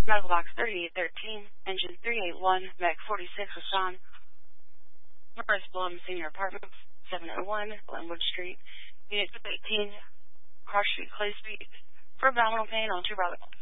Medical box 3813, engine 381, Mech 46 Hassan, North Blum Senior Apartments, 701 Glenwood Street, Unit 18, Cross Street, Clay Street, for abdominal pain on 2 Bravo.